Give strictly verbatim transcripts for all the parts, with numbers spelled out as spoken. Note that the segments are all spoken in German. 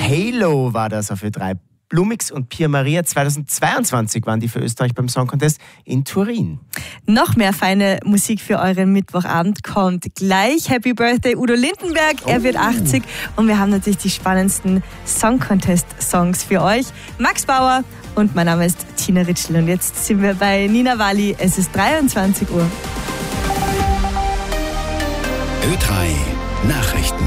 Halo war das auf Ö drei. Blumix und Pia Maria zweitausendzweiundzwanzig waren die für Österreich beim Song Contest in Turin. Noch mehr feine Musik für euren Mittwochabend kommt gleich. Happy Birthday Udo Lindenberg, er wird achtzig und wir haben natürlich die spannendsten Song Contest Songs für euch. Max Bauer und mein Name ist Tina Ritschl und jetzt sind wir bei Nina Wali. Es ist dreiundzwanzig Uhr. Ö drei Nachrichten.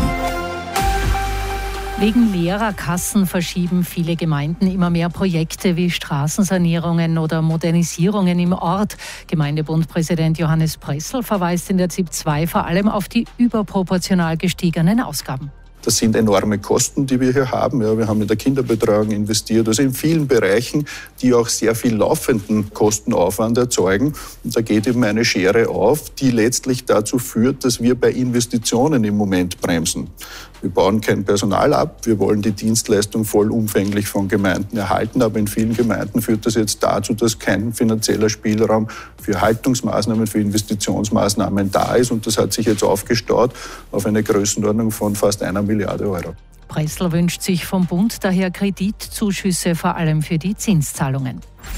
Wegen leerer Kassen verschieben viele Gemeinden immer mehr Projekte wie Straßensanierungen oder Modernisierungen im Ort. Gemeindebundpräsident Johannes Pressl verweist in der Z I P zwei vor allem auf die überproportional gestiegenen Ausgaben. Das sind enorme Kosten, die wir hier haben. Ja, wir haben in der Kinderbetreuung investiert, also in vielen Bereichen, die auch sehr viel laufenden Kostenaufwand erzeugen. Und da geht eben eine Schere auf, die letztlich dazu führt, dass wir bei Investitionen im Moment bremsen. Wir bauen kein Personal ab, wir wollen die Dienstleistung vollumfänglich von Gemeinden erhalten, aber in vielen Gemeinden führt das jetzt dazu, dass kein finanzieller Spielraum für Haltungsmaßnahmen, für Investitionsmaßnahmen da ist und das hat sich jetzt aufgestaut auf eine Größenordnung von fast einer Milliarde Euro. Pressl wünscht sich vom Bund daher Kreditzuschüsse, vor allem für die Zinszahlungen.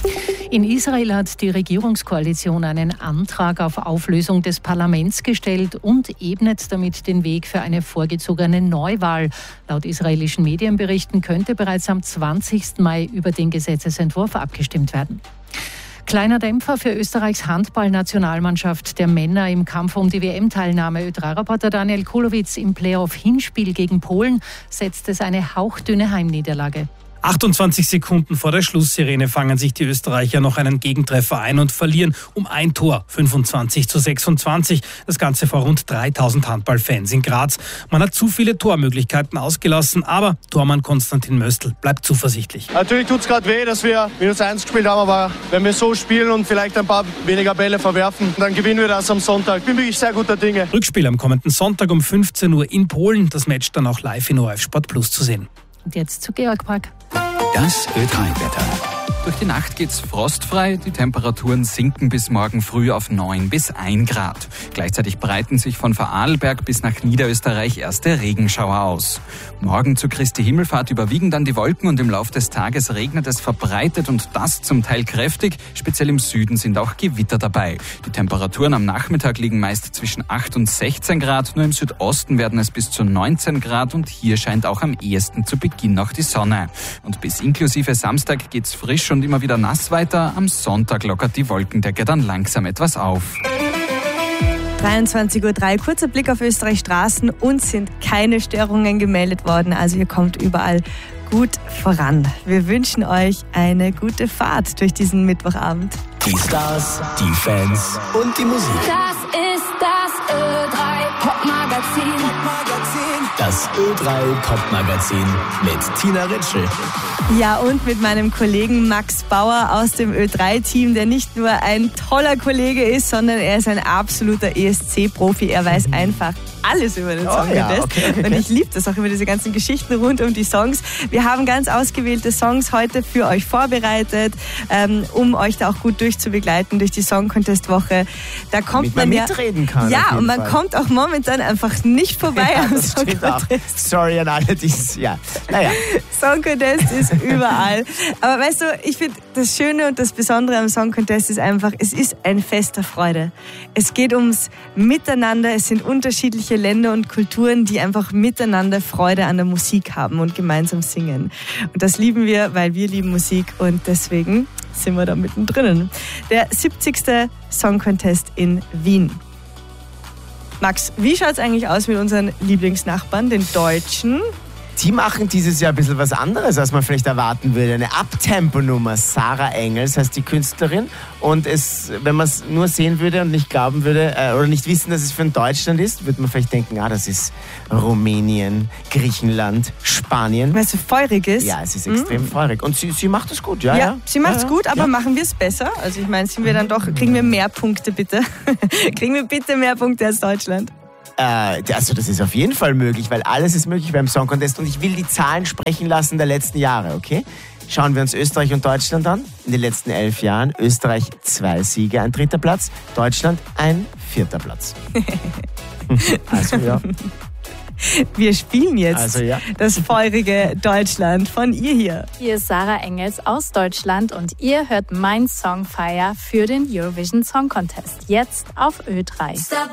In Israel hat die Regierungskoalition einen Antrag auf Auflösung des Parlaments gestellt und ebnet damit den Weg für eine vorgezogene Neuwahl. Laut israelischen Medienberichten könnte bereits am zwanzigsten Mai über den Gesetzesentwurf abgestimmt werden. Kleiner Dämpfer für Österreichs Handballnationalmannschaft der Männer im Kampf um die W M-Teilnahme. Ö drei Reporter Daniel Kulowitz: Im Playoff-Hinspiel gegen Polen setzt es eine hauchdünne Heimniederlage. achtundzwanzig Sekunden vor der Schlusssirene fangen sich die Österreicher noch einen Gegentreffer ein und verlieren um ein Tor, fünfundzwanzig zu sechsundzwanzig. Das Ganze vor rund dreitausend Handballfans in Graz. Man hat zu viele Tormöglichkeiten ausgelassen, aber Tormann Konstantin Möstl bleibt zuversichtlich. Natürlich tut es gerade weh, dass wir minus eins gespielt haben, aber wenn wir so spielen und vielleicht ein paar weniger Bälle verwerfen, dann gewinnen wir das am Sonntag. Ich bin wirklich sehr guter Dinge. Rückspiel am kommenden Sonntag um fünfzehn Uhr in Polen. Das Match dann auch live in O R F Sport Plus zu sehen. Und jetzt zu Georg Brack. Das Ö drei Wetter. Durch die Nacht geht's frostfrei, die Temperaturen sinken bis morgen früh auf neun bis ein Grad. Gleichzeitig breiten sich von Vorarlberg bis nach Niederösterreich erste Regenschauer aus. Morgen zu Christi Himmelfahrt überwiegen dann die Wolken und im Lauf des Tages regnet es verbreitet und das zum Teil kräftig. Speziell im Süden sind auch Gewitter dabei. Die Temperaturen am Nachmittag liegen meist zwischen acht und sechzehn Grad, nur im Südosten werden es bis zu neunzehn Grad und hier scheint auch am ehesten zu Beginn noch die Sonne. Und bis inklusive Samstag geht's frisch und immer wieder nass weiter. Am Sonntag lockert die Wolkendecke dann langsam etwas auf. dreiundzwanzig Uhr drei, kurzer Blick auf Österreichs Straßen. Uns sind keine Störungen gemeldet worden, also ihr kommt überall gut voran. Wir wünschen euch eine gute Fahrt durch diesen Mittwochabend. Die Stars, die Fans und die Musik. Das ist das Ö drei Popmagazin. Das Ö drei Popmagazin mit Tina Ritschl. Ja, und mit meinem Kollegen Max Bauer aus dem Ö drei Team, der nicht nur ein toller Kollege ist, sondern er ist ein absoluter E S C-Profi. Er weiß einfach alles über den Song oh, ja, Contest. okay, okay. Und ich liebe das auch, über diese ganzen Geschichten rund um die Songs. Wir haben ganz ausgewählte Songs heute für euch vorbereitet, ähm, um euch da auch gut durchzubegleiten durch die Song Contest Woche. Da kommt Damit man, man ja mitreden kann. Ja, und man Fall. kommt auch momentan einfach nicht vorbei ja, am das Song stimmt auch. Contest. Sorry an alle, die es, ja, naja. Song Contest ist überall. Aber weißt du, ich finde, das Schöne und das Besondere am Song Contest ist einfach, es ist ein Fest der Freude. Es geht ums Miteinander, es sind unterschiedliche Länder und Kulturen, die einfach miteinander Freude an der Musik haben und gemeinsam singen. Und das lieben wir, weil wir lieben Musik und deswegen sind wir da mittendrin. Der siebzigste Song Contest in Wien. Max, wie schaut es eigentlich aus mit unseren Lieblingsnachbarn, den Deutschen? Die machen dieses Jahr ein bisschen was anderes, als man vielleicht erwarten würde. Eine Uptempo-Nummer. Sarah Engels heißt die Künstlerin. Und es, wenn man es nur sehen würde und nicht glauben würde, äh, oder nicht wissen, dass es für Deutschland ist, würde man vielleicht denken, ah, das ist Rumänien, Griechenland, Spanien. Weil es so feurig ist. Ja, es ist extrem mm. feurig. Und sie, sie macht es gut, ja. Ja, ja. sie macht es ja, gut, aber ja. machen wir es besser? Also ich meine, sind wir dann doch, kriegen wir mehr Punkte bitte? Kriegen wir bitte mehr Punkte als Deutschland? Äh, also das ist auf jeden Fall möglich, weil alles ist möglich beim Song Contest und ich will die Zahlen sprechen lassen der letzten Jahre, okay? Schauen wir uns Österreich und Deutschland an. In den letzten elf Jahren Österreich zwei Siege, ein dritter Platz, Deutschland ein vierter Platz. Also ja. Wir spielen jetzt Also, ja. das feurige Deutschland von ihr hier. Hier ist Sarah Engels aus Deutschland und ihr hört mein Song Fire für den Eurovision Song Contest. Jetzt auf Ö drei. Stop